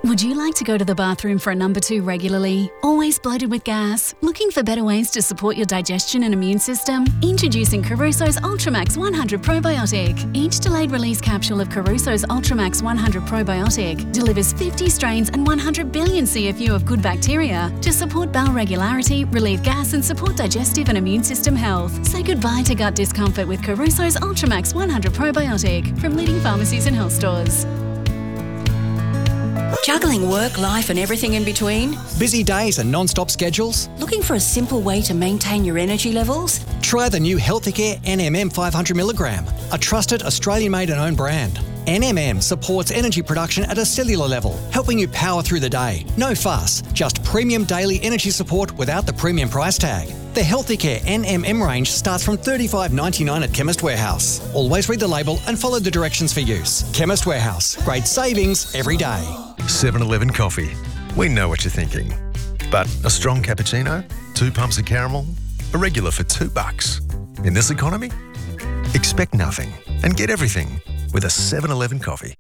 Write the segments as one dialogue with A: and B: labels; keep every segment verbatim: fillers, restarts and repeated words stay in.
A: Would you like to go to the bathroom for a number two regularly? Always bloated with gas? Looking for better ways to support your digestion and immune system? Introducing Caruso's Ultramax one hundred Probiotic. Each delayed release capsule of Caruso's Ultramax one hundred Probiotic delivers fifty strains and one hundred billion C F U of good bacteria to support bowel regularity, relieve gas and support digestive and immune system health. Say goodbye to gut discomfort with Caruso's Ultramax one hundred Probiotic from leading pharmacies and health stores.
B: Juggling work, life and everything in between?
C: Busy days and non-stop schedules?
B: Looking for a simple way to maintain your energy levels?
C: Try the new Healthicare N M M five hundred milligram, a trusted Australian-made and owned brand. N M M supports energy production at a cellular level, helping you power through the day. No fuss, just premium daily energy support without the premium price tag. The Healthicare N M M range starts from thirty-five ninety-nine at Chemist Warehouse. Always read the label and follow the directions for use. Chemist Warehouse, great savings every day.
D: seven eleven Coffee. We know what you're thinking. But a strong cappuccino? Two pumps of caramel? A regular for two bucks? In this economy? Expect nothing and get everything with a seven eleven Coffee.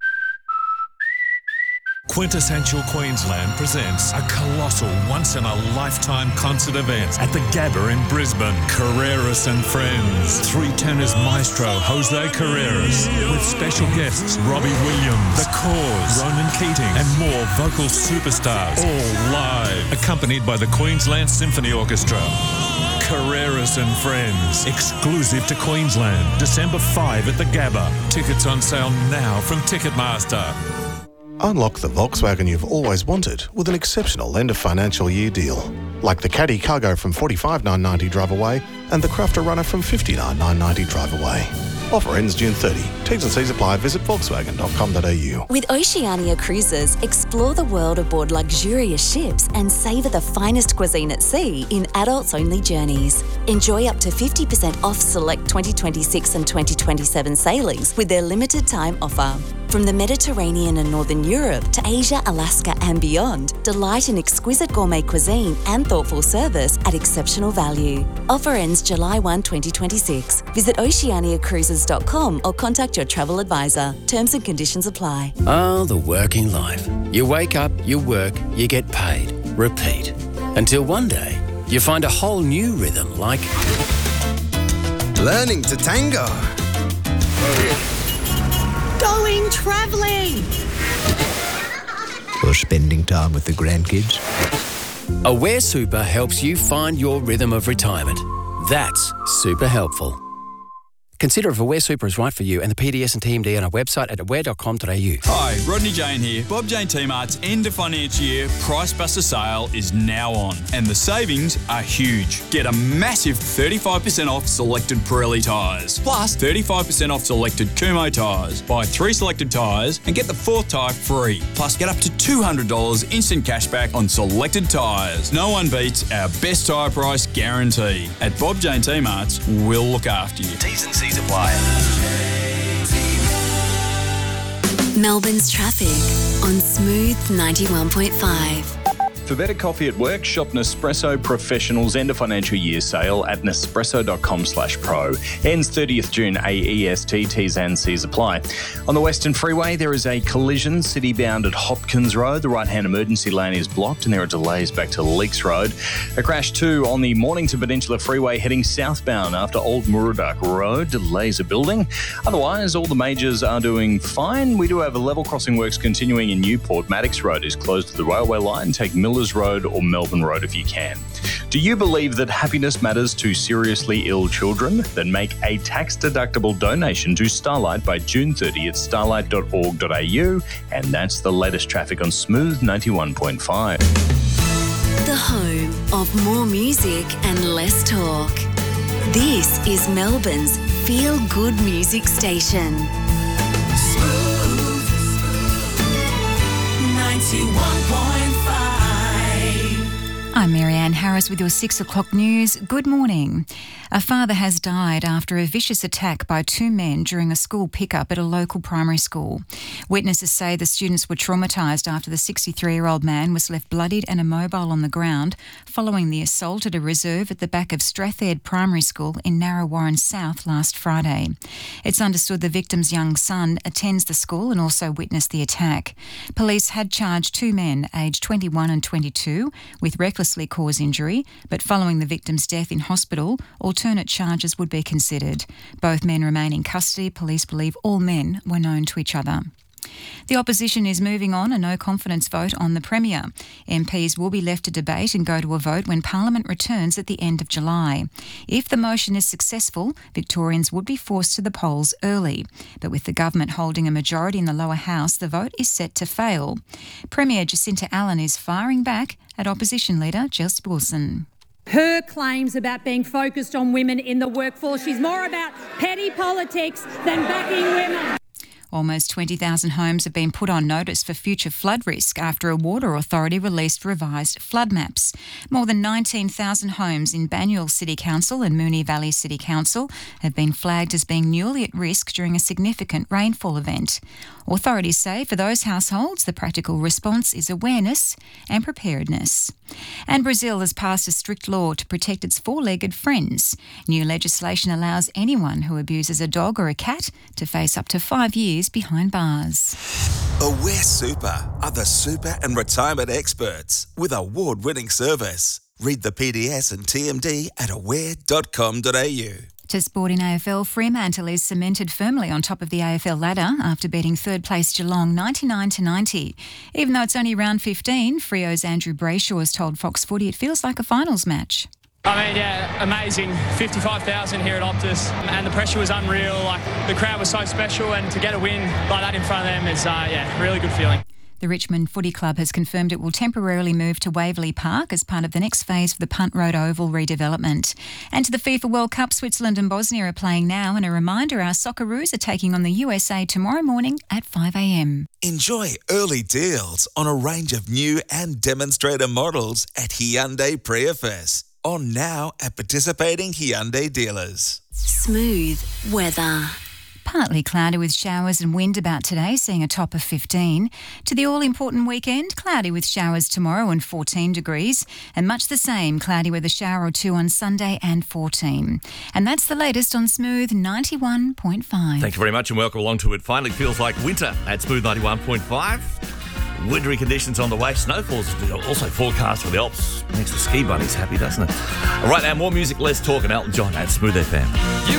E: Quintessential Queensland presents a colossal once-in-a-lifetime concert event at the Gabba in Brisbane. Carreras and Friends. Three tenors maestro Jose Carreras with special guests Robbie Williams, The Cause, Ronan Keating and more vocal superstars, all live, accompanied by the Queensland Symphony Orchestra. Carreras and Friends, exclusive to Queensland, December fifth at the Gabba. Tickets on sale now from Ticketmaster.
F: Unlock the Volkswagen you've always wanted with an exceptional end of financial year deal. Like the Caddy Cargo from forty-five thousand nine hundred ninety drive away and the Crafter Runner from fifty-nine thousand nine hundred ninety drive away. Offer ends June thirtieth. T's and C's apply. Visit volkswagen dot com dot a u.
G: With Oceania Cruises, explore the world aboard luxurious ships and savour the finest cuisine at sea in adults-only journeys. Enjoy up to fifty percent off select twenty twenty-six and twenty twenty-seven sailings with their limited time offer. From the Mediterranean and Northern Europe to Asia, Alaska and beyond, delight in exquisite gourmet cuisine and thoughtful service at exceptional value. Offer ends July first, twenty twenty-six. Visit oceania cruises dot com or contact your travel advisor. Terms and conditions apply.
H: Ah, the working life. You wake up, you work, you get paid. Repeat. Until one day, you find a whole new rhythm like...
I: Learning to tango.
J: Going travelling.
K: Or spending time with the grandkids.
H: Aware Super helps you find your rhythm of retirement. That's super helpful. Consider if Aware Super is right for you and the P D S and T M D on our website at aware dot com dot a u.
L: Hi, Rodney Jane here. Bob Jane T-Mart's end of financial year Price Buster sale is now on and the savings are huge. Get a massive thirty-five percent off selected Pirelli tyres, plus thirty-five percent off selected Kumho tyres. Buy three selected tyres and get the fourth tyre free, plus get up to two hundred dollars instant cashback on selected tyres. No one beats our best tyre price guarantee. At Bob Jane T-Mart's, we'll look after you.
I: T's and C's apply.
G: Melbourne's traffic on Smooth ninety-one point five.
M: For better coffee at work, shop Nespresso Professional's end of financial year sale at nespresso dot com slash pro. Ends thirtieth June, A E S T, T's and C's apply. On the Western Freeway, there is a collision city-bound at Hopkins Road. The right-hand emergency lane is blocked and there are delays back to Leaks Road. A crash too on the Mornington Peninsula Freeway heading southbound after Old Murdoch Road. Delays are building. Otherwise, all the majors are doing fine. We do have a level crossing works continuing in Newport. Maddox Road is closed to the railway line. Take Millers Road or Melbourne Road if you can. Do you believe that happiness matters to seriously ill children? Then make a tax-deductible donation to Starlight by June thirtieth at starlight dot org dot a u. And that's the latest traffic on Smooth ninety-one point five.
G: The home of more music and less talk. This is Melbourne's feel-good music station.
J: Smooth ninety-one point five.
I: I'm Marianne Harris with your six o'clock news. Good morning. A father has died after a vicious attack by two men during a school pickup at a local primary school. Witnesses say the students were traumatised after the sixty-three-year-old man was left bloodied and immobile on the ground following the assault at a reserve at the back of Strathayde Primary School in Narre South last Friday. It's understood the victim's young son attends the school and also witnessed the attack. Police had charged two men, aged twenty-one and twenty-two, with recklessly caused injury, but following the victim's death in hospital, alternate charges would be considered. Both men remain in custody. Police believe all men were known to each other. The opposition is moving on a no-confidence vote on the Premier. M Ps will be left to debate and go to a vote when Parliament returns at the end of July. If the motion is successful, Victorians would be forced to the polls early. But with the government holding a majority in the lower house, the vote is set to fail. Premier Jacinta Allen is firing back at opposition leader Jess Wilson.
J: Her claims about being focused on women in the workforce, she's more about petty politics than backing women.
I: Almost twenty thousand homes have been put on notice for future flood risk after a water authority released revised flood maps. More than nineteen thousand homes in Banyule City Council and Moonee Valley City Council have been flagged as being newly at risk during a significant rainfall event. Authorities say for those households, the practical response is awareness and preparedness. And Brazil has passed a strict law to protect its four-legged friends. New legislation allows anyone who abuses a dog or a cat to face up to five years behind bars.
N: Aware Super are the super and retirement experts with award-winning service. Read the P D S and T M D at aware dot com dot a u.
I: To sport in A F L, Fremantle is cemented firmly on top of the A F L ladder after beating third place Geelong ninety-nine to ninety. Even though it's only round fifteen, Freo's Andrew Brayshaw has told Fox Footy it feels like a finals match.
O: I mean, yeah, amazing. fifty-five thousand here at Optus, and the pressure was unreal. Like, the crowd was so special, and to get a win like that in front of them is, uh, yeah, really good feeling.
I: The Richmond Footy Club has confirmed it will temporarily move to Waverley Park as part of the next phase of the Punt Road Oval redevelopment. And to the FIFA World Cup, Switzerland and Bosnia are playing now, and a reminder our Socceroos are taking on the U S A tomorrow morning at five a m.
N: Enjoy early deals on a range of new and demonstrator models at Hyundai Priefest. On now at participating Hyundai dealers.
G: Smooth weather.
I: Partly cloudy with showers and wind about today, seeing a top of fifteen. To the all-important weekend, cloudy with showers tomorrow and fourteen degrees, and much the same, cloudy with a shower or two on Sunday and fourteen. And that's the latest on Smooth ninety-one point five.
P: Thank you very much and welcome along to It Finally Feels Like Winter at Smooth ninety-one point five. Wintry conditions on the way. Snowfall's also forecast for the Alps. Makes the ski bunnies happy, doesn't it? All right, now more music, less talk, and Elton John at Smooth F M.
Q: You